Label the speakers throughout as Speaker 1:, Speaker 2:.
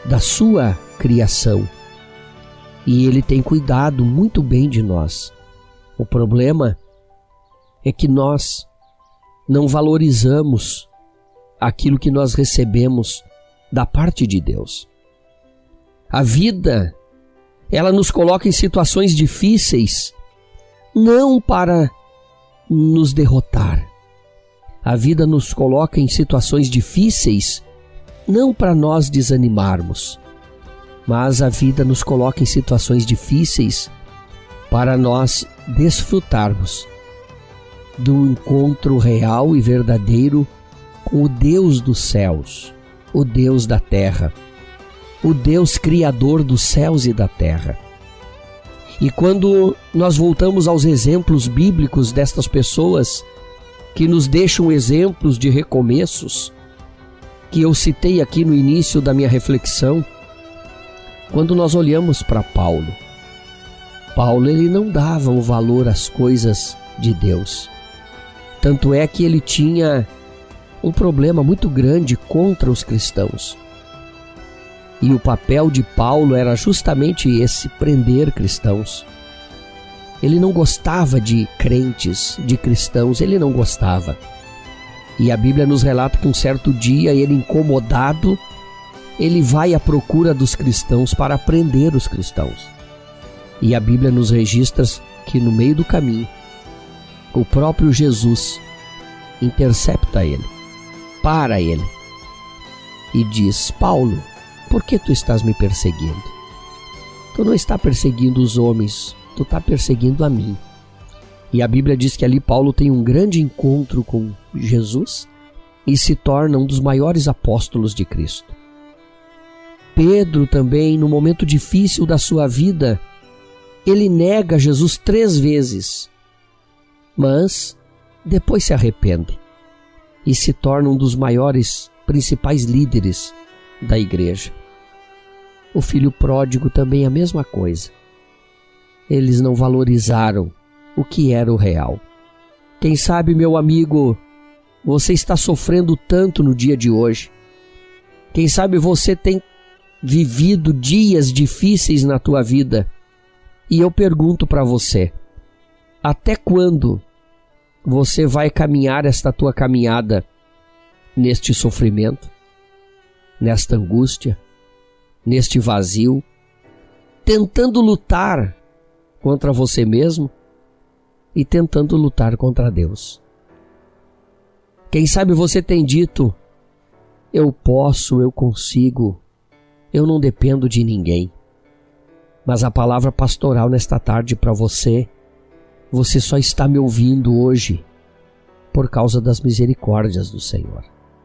Speaker 1: da sua criação. E Ele tem cuidado muito bem de nós. O problema é que nós não valorizamos aquilo que nós recebemos da parte de Deus. A vida, ela nos coloca em situações difíceis, não para nos derrotar. A vida nos coloca em situações difíceis, não para nós desanimarmos, mas a vida nos coloca em situações difíceis para nós desfrutarmos do encontro real e verdadeiro com o Deus dos céus, o Deus da terra, o Deus criador dos céus e da terra. E quando nós voltamos aos exemplos bíblicos destas pessoas que nos deixam exemplos de recomeços, que eu citei aqui no início da minha reflexão, quando nós olhamos para Paulo, ele não dava o valor às coisas de Deus. Tanto é que ele tinha um problema muito grande contra os cristãos. E o papel de Paulo era justamente esse, prender cristãos. Ele não gostava de crentes, de cristãos, ele não gostava. E a Bíblia nos relata que um certo dia, ele incomodado, ele vai à procura dos cristãos para prender os cristãos. E a Bíblia nos registra que no meio do caminho, o próprio Jesus intercepta ele, para ele, e diz: Paulo, por que tu estás me perseguindo? Tu não está perseguindo os homens, tu está perseguindo a mim. E a Bíblia diz que ali Paulo tem um grande encontro com Jesus e se torna um dos maiores apóstolos de Cristo. Pedro também, no momento difícil da sua vida, ele nega Jesus 3 vezes, mas depois se arrepende e se torna um dos maiores, principais líderes da igreja. O filho pródigo também é a mesma coisa. Eles não valorizaram o que era o real. Quem sabe, meu amigo, você está sofrendo tanto no dia de hoje. Quem sabe você tem vivido dias difíceis na tua vida. E eu pergunto para você, até quando você vai caminhar esta tua caminhada neste sofrimento, nesta angústia, neste vazio, tentando lutar contra você mesmo e tentando lutar contra Deus? Quem sabe você tem dito: eu posso, eu consigo, eu não dependo de ninguém. Mas a palavra pastoral nesta tarde para você, você só está me ouvindo hoje por causa das misericórdias do Senhor.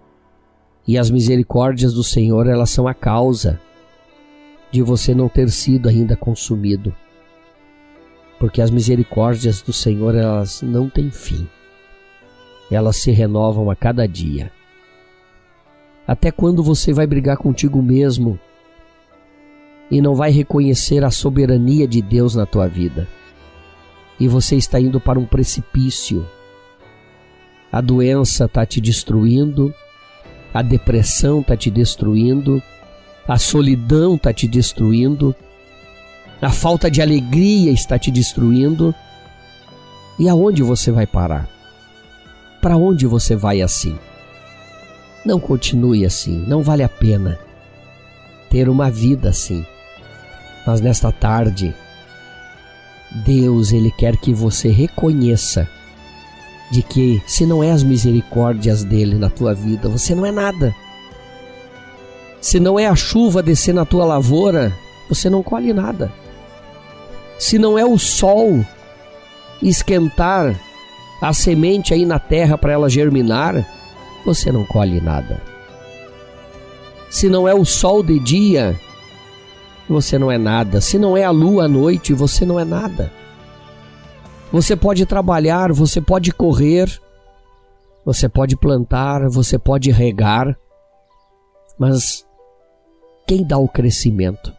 Speaker 1: E as misericórdias do Senhor, elas são a causa de você não ter sido ainda consumido. Porque as misericórdias do Senhor, elas não têm fim. Elas se renovam a cada dia. Até quando você vai brigar contigo mesmo e não vai reconhecer a soberania de Deus na tua vida? E você está indo para um precipício. A doença está te destruindo, a depressão está te destruindo, a solidão está te destruindo, a falta de alegria está te destruindo. E aonde você vai parar? Para onde você vai assim? Não continue assim, não vale a pena ter uma vida assim. Mas nesta tarde, Deus, Ele quer que você reconheça de que, se não é as misericórdias dele na tua vida, você não é nada. Se não é a chuva descer na tua lavoura, você não colhe nada. Se não é o sol esquentar a semente aí na terra para ela germinar, você não colhe nada. Se não é o sol de dia, você não é nada. Se não é a lua à noite, você não é nada. Você pode trabalhar, você pode correr, você pode plantar, você pode regar, mas quem dá o crescimento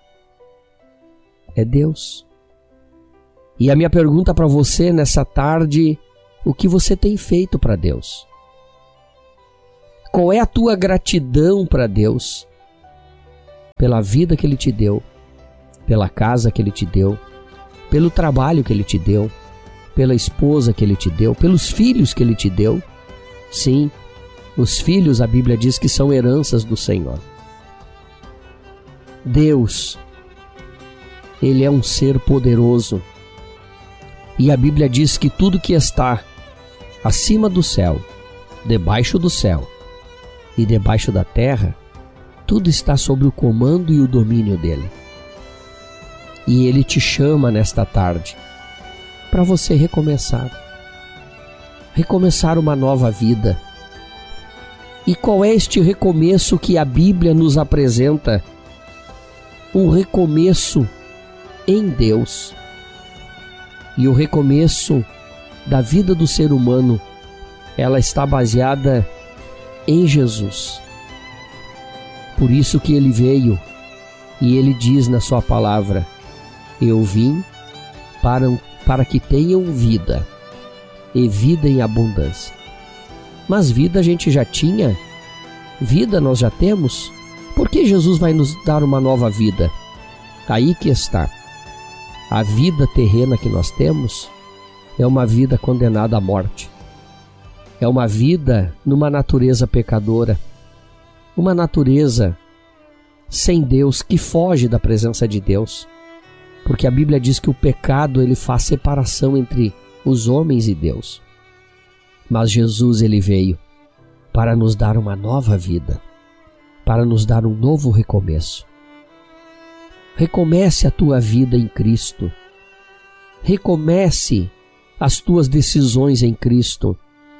Speaker 1: é Deus. E a minha pergunta para você nessa tarde: o que você tem feito para Deus? Qual é a tua gratidão para Deus pela vida que Ele te deu, pela casa que Ele te deu, pelo trabalho que Ele te deu, pela esposa que Ele te deu, pelos filhos que Ele te deu. Sim, os filhos, a Bíblia diz que são heranças do Senhor. Deus, Ele é um ser poderoso. E a Bíblia diz que tudo que está acima do céu, debaixo do céu e debaixo da terra, tudo está sob o comando e o domínio dEle. E Ele te chama nesta tarde para você recomeçar uma nova vida. E qual é este recomeço que a Bíblia nos apresenta? Um recomeço em Deus. E o recomeço da vida do ser humano, ela está baseada em Jesus. Por isso que Ele veio e Ele diz na sua palavra: eu vim para que tenham vida, e vida em abundância. Mas vida a gente já tinha, vida nós já temos. Por que Jesus vai nos dar uma nova vida? Aí que está. A vida terrena que nós temos é uma vida condenada à morte. É uma vida numa natureza pecadora, uma natureza sem Deus, que foge da presença de Deus. Porque a Bíblia diz que o pecado, ele faz separação entre os homens e Deus. Mas Jesus, Ele veio para nos dar uma nova vida, para nos dar um novo recomeço. Recomece a tua vida em Cristo. Recomece as tuas decisões em Cristo.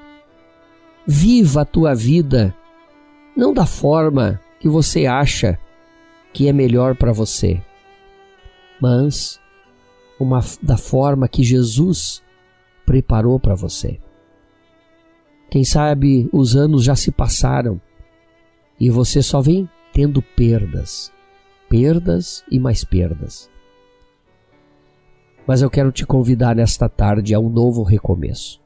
Speaker 1: Viva a tua vida, não da forma que você acha que é melhor para você, mas da forma que Jesus preparou para você. Quem sabe os anos já se passaram e você só vem tendo perdas e mais perdas. Mas eu quero te convidar nesta tarde a um novo recomeço.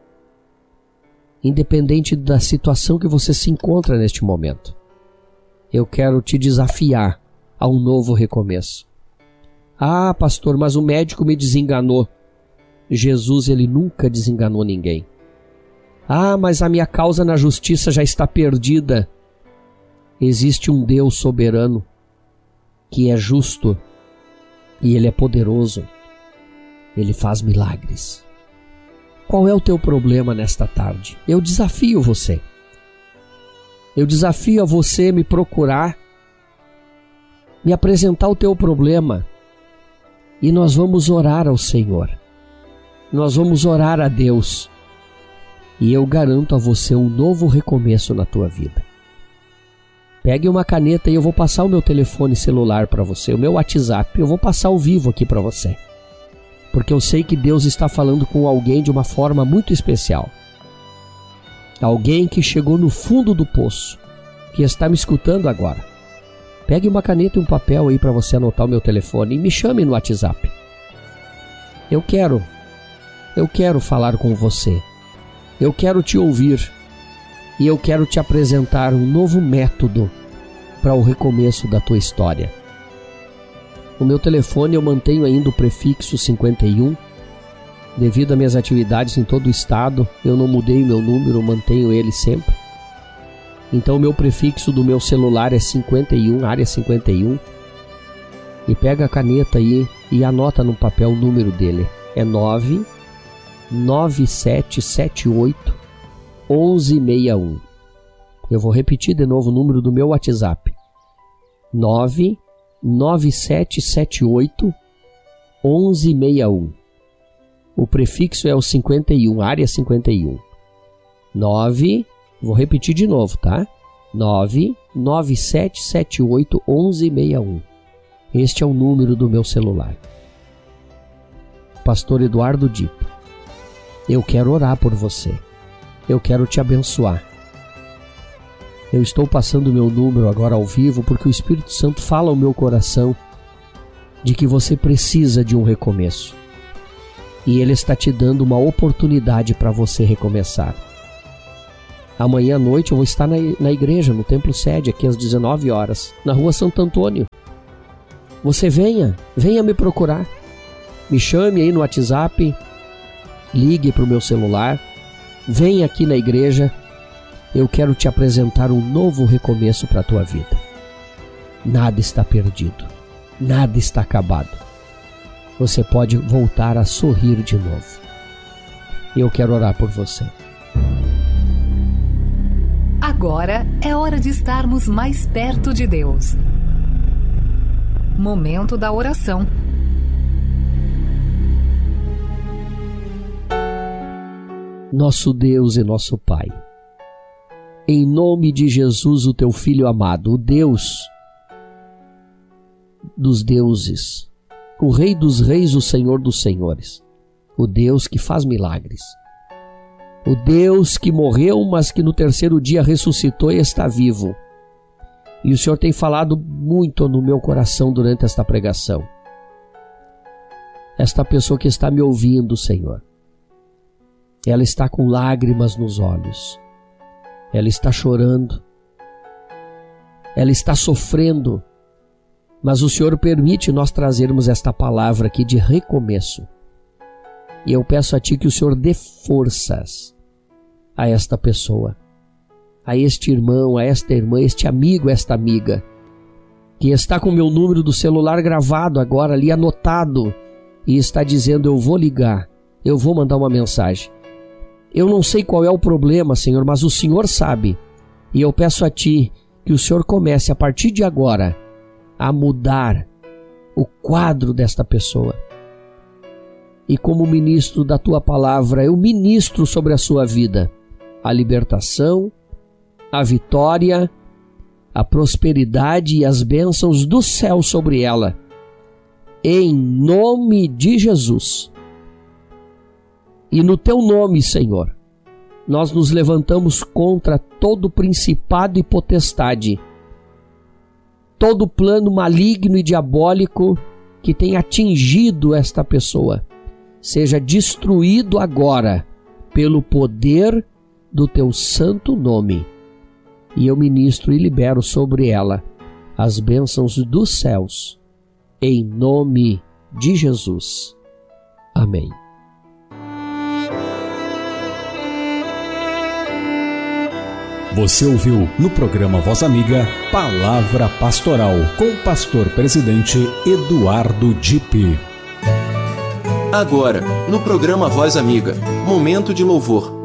Speaker 1: Independente da situação que você se encontra neste momento, eu quero te desafiar a um novo recomeço. Ah, pastor, mas o médico me desenganou. Jesus, Ele nunca desenganou ninguém. Ah, mas a minha causa na justiça já está perdida. Existe um Deus soberano que é justo e Ele é poderoso. Ele faz milagres. Qual é o teu problema nesta tarde? Eu desafio você. Eu desafio a você me procurar, me apresentar o teu problema e nós vamos orar ao Senhor. Nós vamos orar a Deus e eu garanto a você um novo recomeço na tua vida. Pegue uma caneta e eu vou passar o meu telefone celular para você, o meu WhatsApp. Eu vou passar ao vivo aqui para você, porque eu sei que Deus está falando com alguém de uma forma muito especial. Alguém que chegou no fundo do poço, que está me escutando agora. Pegue uma caneta e um papel aí para você anotar o meu telefone e me chame no WhatsApp. Eu quero falar com você. Eu quero te ouvir e eu quero te apresentar um novo método para o recomeço da tua história. O meu telefone eu mantenho ainda o prefixo 51. Devido a minhas atividades em todo o estado, eu não mudei o meu número, mantenho ele sempre. Então o meu prefixo do meu celular é 51, área 51. E pega a caneta aí e anota no papel o número dele. É 99778 1161. Eu vou repetir de novo o número do meu WhatsApp. 99778 1161. O prefixo é o 51, área 51. Vou repetir de novo, tá? 99778 1161. Este é o número do meu celular. Pastor Eduardo Dipp, eu quero orar por você. Eu quero te abençoar. Eu estou passando o meu número agora ao vivo porque o Espírito Santo fala ao meu coração de que você precisa de um recomeço. E Ele está te dando uma oportunidade para você recomeçar. Amanhã à noite eu vou estar na igreja, no Templo Sede, aqui às 19 horas, na Rua Santo Antônio. Você venha me procurar. Me chame aí no WhatsApp, ligue para o meu celular, venha aqui na igreja. Eu quero te apresentar um novo recomeço para a tua vida. Nada está perdido, nada está acabado. Você pode voltar a sorrir de novo. Eu quero orar por você.
Speaker 2: Agora é hora de estarmos mais perto de Deus. Momento da oração.
Speaker 1: Nosso Deus e nosso Pai, em nome de Jesus, o teu Filho amado, o Deus dos deuses, o Rei dos reis, o Senhor dos senhores, o Deus que faz milagres, o Deus que morreu, mas que no terceiro dia ressuscitou e está vivo. E o Senhor tem falado muito no meu coração durante esta pregação. Esta pessoa que está me ouvindo, Senhor, ela está com lágrimas nos olhos, ela está chorando, ela está sofrendo, mas o Senhor permite nós trazermos esta palavra aqui de recomeço. E eu peço a Ti que o Senhor dê forças a esta pessoa, a este irmão, a esta irmã, este amigo, esta amiga, que está com o meu número do celular gravado agora ali, anotado, e está dizendo: eu vou ligar, eu vou mandar uma mensagem. Eu não sei qual é o problema, Senhor, mas o Senhor sabe. E eu peço a Ti que o Senhor comece a partir de agora a mudar o quadro desta pessoa. E como ministro da Tua palavra, eu ministro sobre a sua vida a libertação, a vitória, a prosperidade e as bênçãos do céu sobre ela. Em nome de Jesus. E no Teu nome, Senhor, nós nos levantamos contra todo principado e potestade, todo plano maligno e diabólico que tem atingido esta pessoa, seja destruído agora pelo poder do Teu santo nome. E eu ministro e libero sobre ela as bênçãos dos céus, em nome de Jesus. Amém.
Speaker 3: Você ouviu no programa Voz Amiga, Palavra Pastoral, com o pastor presidente Eduardo Dipp.
Speaker 4: Agora, no programa Voz Amiga, momento de louvor.